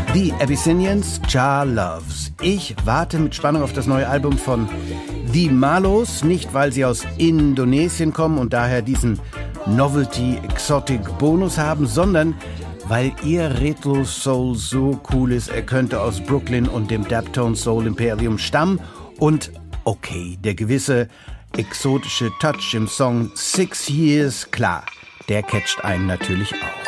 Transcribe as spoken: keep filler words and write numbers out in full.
The Abyssinians, Jah Loves. Ich warte mit Spannung auf das neue Album von The Malos, nicht weil sie aus Indonesien kommen und daher diesen Novelty-Exotic-Bonus haben, sondern weil ihr Retro-Soul so cool ist. Er könnte aus Brooklyn und dem Daptone-Soul-Imperium stammen und, okay, der gewisse exotische Touch im Song Six Years, klar, der catcht einen natürlich auch.